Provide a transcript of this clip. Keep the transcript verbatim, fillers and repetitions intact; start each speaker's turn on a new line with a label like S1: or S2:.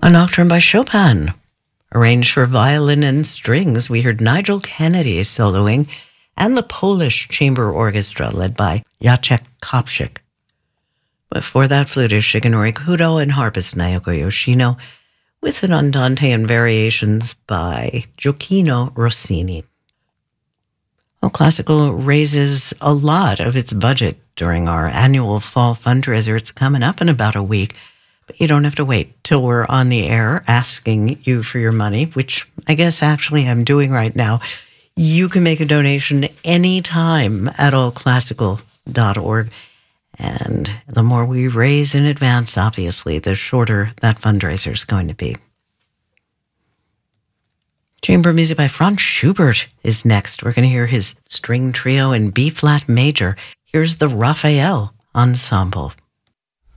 S1: A nocturne by Chopin, arranged for violin and strings. We heard Nigel Kennedy soloing and the Polish Chamber Orchestra led by Jacek Kopczyk. Before that, flutist Shigenori Kudo and harpist Naoko Yoshino with an andante and variations by Gioacchino Rossini. Well, classical raises a lot of its budget during our annual fall fundraiser. It's coming up in about a week, but you don't have to wait till we're on the air asking you for your money, which I guess actually I'm doing right now. You can make a donation anytime at all classical dot org. And the more we raise in advance, obviously, the shorter that fundraiser is going to be. Chamber music by Franz Schubert is next. We're going to hear his string trio in B-flat major. Here's the Raphael Ensemble.